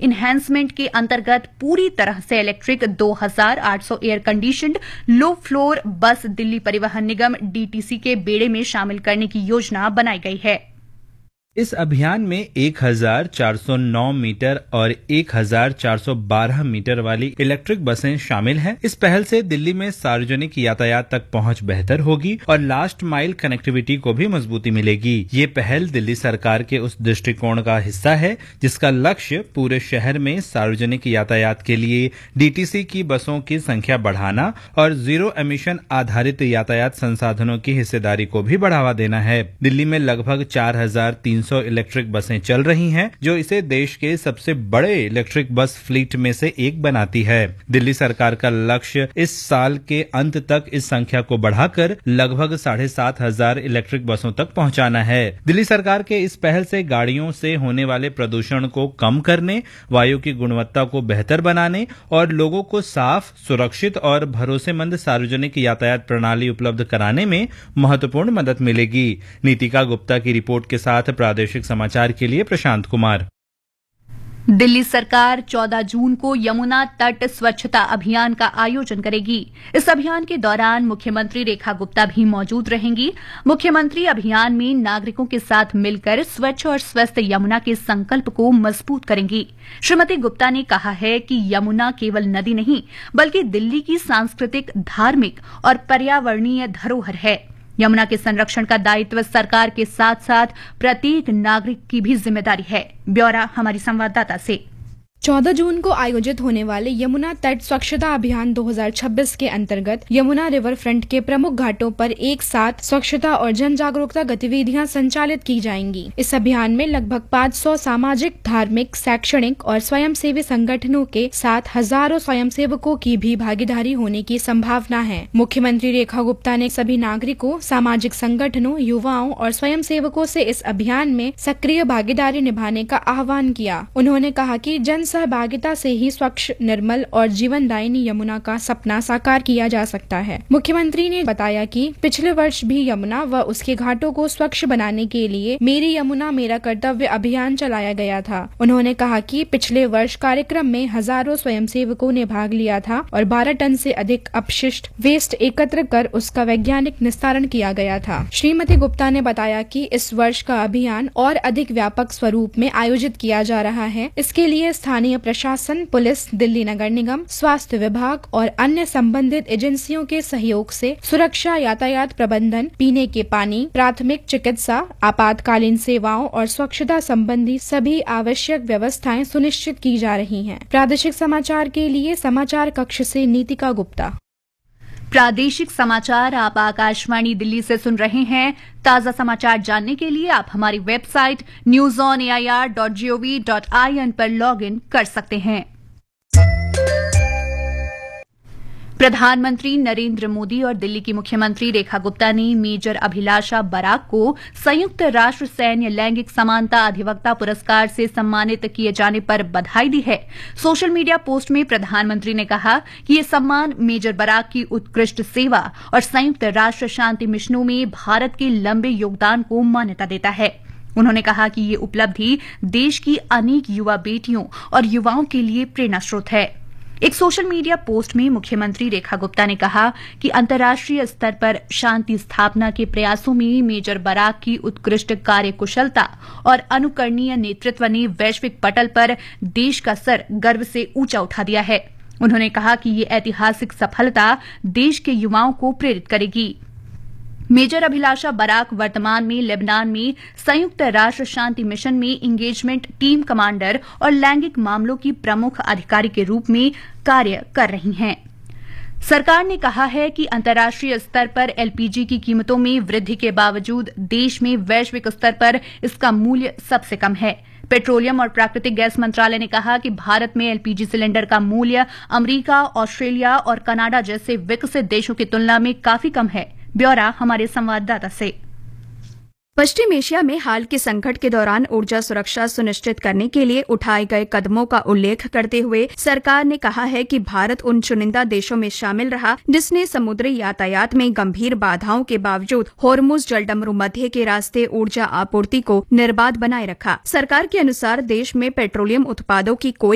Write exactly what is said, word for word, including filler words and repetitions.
Enhancement के अंतर्गत पूरी तरह से इलेक्ट्रिक दो हज़ार आठ सौ एयर कंडीशन्ड लो फ्लोर बस दिल्ली परिवहन निगम डीटीसी के बेड़े में शामिल करने की योजना बनाई गई है। इस अभियान में एक हज़ार चार सौ नौ मीटर और एक हज़ार चार सौ बारह मीटर वाली इलेक्ट्रिक बसें शामिल हैं। इस पहल से दिल्ली में सार्वजनिक यातायात तक पहुंच बेहतर होगी और लास्ट माइल कनेक्टिविटी को भी मजबूती मिलेगी। ये पहल दिल्ली सरकार के उस दृष्टिकोण का हिस्सा है जिसका लक्ष्य पूरे शहर में सार्वजनिक यातायात के लिए डीटीसी की बसों की संख्या बढ़ाना और जीरो एमिशन आधारित यातायात संसाधनों की हिस्सेदारी को भी बढ़ावा देना है। दिल्ली में लगभग चार हज़ार तीन सौ इलेक्ट्रिक बसें चल रही हैं, जो इसे देश के सबसे बड़े इलेक्ट्रिक बस फ्लीट में से एक बनाती है। दिल्ली सरकार का लक्ष्य इस साल के अंत तक इस संख्या को बढ़ाकर लगभग साढ़े सात हजार इलेक्ट्रिक बसों तक पहुंचाना है। दिल्ली सरकार के इस पहल से गाड़ियों से होने वाले प्रदूषण को कम करने, वायु की गुणवत्ता को बेहतर बनाने और लोगों को साफ, सुरक्षित और भरोसेमंद सार्वजनिक यातायात प्रणाली उपलब्ध कराने में महत्वपूर्ण मदद मिलेगी। नीतिका गुप्ता की रिपोर्ट के साथ प्रादेशिक समाचार के लिए प्रशांत कुमार। दिल्ली सरकार चौदह जून को यमुना तट स्वच्छता अभियान का आयोजन करेगी। इस अभियान के दौरान मुख्यमंत्री रेखा गुप्ता भी मौजूद रहेंगी। मुख्यमंत्री अभियान में नागरिकों के साथ मिलकर स्वच्छ और स्वस्थ यमुना के संकल्प को मजबूत करेंगी। श्रीमती गुप्ता ने कहा है कि यमुना केवल नदी नहीं बल्कि दिल्ली की सांस्कृतिक, धार्मिक और पर्यावरणीय धरोहर है। यमुना के संरक्षण का दायित्व सरकार के साथ साथ प्रत्येक नागरिक की भी जिम्मेदारी है। ब्यौरा हमारी संवाददाता से। चौदह जून को आयोजित होने वाले यमुना तट स्वच्छता अभियान दो हज़ार छब्बीस के अंतर्गत यमुना रिवर फ्रंट के प्रमुख घाटों पर एक साथ स्वच्छता और जन जागरूकता गतिविधियां संचालित की जाएंगी। इस अभियान में लगभग पाँच सौ सामाजिक, धार्मिक, शैक्षणिक और स्वयंसेवी संगठनों के साथ हजारों स्वयंसेवकों की भी भागीदारी होने की संभावना है। मुख्यमंत्री रेखा गुप्ता ने सभी नागरिकों, सामाजिक संगठनों, युवाओं और स्वयंसेवकों से इस अभियान में सक्रिय भागीदारी निभाने का आह्वान किया। उन्होंने कहा कि जन सहभागिता से ही स्वच्छ, निर्मल और जीवनदायिनी यमुना का सपना साकार किया जा सकता है। मुख्यमंत्री ने बताया कि पिछले वर्ष भी यमुना व उसके घाटों को स्वच्छ बनाने के लिए मेरी यमुना मेरा कर्तव्य अभियान चलाया गया था। उन्होंने कहा कि पिछले वर्ष कार्यक्रम में हजारों स्वयंसेवकों ने भाग लिया था और बारह टन से अधिक अपशिष्ट वेस्ट एकत्र कर उसका वैज्ञानिक निस्तारण किया गया था। श्रीमती गुप्ता ने बताया कि इस वर्ष का अभियान और अधिक व्यापक स्वरूप में आयोजित किया जा रहा है। इसके लिए स्थानीय प्रशासन, पुलिस, दिल्ली नगर निगम, स्वास्थ्य विभाग और अन्य संबंधित एजेंसियों के सहयोग से सुरक्षा, यातायात प्रबंधन, पीने के पानी, प्राथमिक चिकित्सा, आपातकालीन सेवाओं और स्वच्छता संबंधी सभी आवश्यक व्यवस्थाएं सुनिश्चित की जा रही हैं। प्रादेशिक समाचार के लिए समाचार कक्ष से नीतिका गुप्ता। प्रादेशिक समाचार आप आकाशवाणी दिल्ली से सुन रहे हैं। ताजा समाचार जानने के लिए आप हमारी website news on A I R dot G O V dot I N पर लॉग इन कर सकते हैं। प्रधानमंत्री नरेंद्र मोदी और दिल्ली की मुख्यमंत्री रेखा गुप्ता ने मेजर अभिलाषा बराक को संयुक्त राष्ट्र सैन्य लैंगिक समानता अधिवक्ता पुरस्कार से सम्मानित किए जाने पर बधाई दी है। सोशल मीडिया पोस्ट में प्रधानमंत्री ने कहा कि ये सम्मान मेजर बराक की उत्कृष्ट सेवा और संयुक्त राष्ट्र शांति मिशनों में भारत के लंबे योगदान को मान्यता देता है। उन्होंने कहा कि ये उपलब्धि देश की अनेक युवा बेटियों और युवाओं के लिए प्रेरणा स्रोत है। एक सोशल मीडिया पोस्ट में मुख्यमंत्री रेखा गुप्ता ने कहा कि अंतर्राष्ट्रीय स्तर पर शांति स्थापना के प्रयासों में मेजर बराक की उत्कृष्ट कार्यकुशलता और अनुकरणीय नेतृत्व ने वैश्विक पटल पर देश का सर गर्व से ऊंचा उठा दिया है। उन्होंने कहा कि ये ऐतिहासिक सफलता देश के युवाओं को प्रेरित करेगी। मेजर अभिलाषा बराक वर्तमान में लेबनान में संयुक्त राष्ट्र शांति मिशन में इंगेजमेंट टीम कमांडर और लैंगिक मामलों की प्रमुख अधिकारी के रूप में कार्य कर रही हैं। सरकार ने कहा है कि अंतर्राष्ट्रीय स्तर पर एलपीजी की कीमतों में वृद्धि के बावजूद देश में वैश्विक स्तर पर इसका मूल्य सबसे कम है। पेट्रोलियम और प्राकृतिक गैस मंत्रालय ने कहा कि भारत में एलपीजी सिलेंडर का मूल्य अमेरिका, ऑस्ट्रेलिया और कनाडा जैसे विकसित देशों की तुलना में काफी कम है। ब्यौरा हमारे संवाददाता से। पश्चिम एशिया में हाल के संकट के दौरान ऊर्जा सुरक्षा सुनिश्चित करने के लिए उठाए गए कदमों का उल्लेख करते हुए सरकार ने कहा है कि भारत उन चुनिंदा देशों में शामिल रहा जिसने समुद्री यातायात में गंभीर बाधाओं के बावजूद होर्मुज जलडमरू मध्य के रास्ते ऊर्जा आपूर्ति को निर्बाध बनाए रखा। सरकार के अनुसार देश में पेट्रोलियम उत्पादों की कोई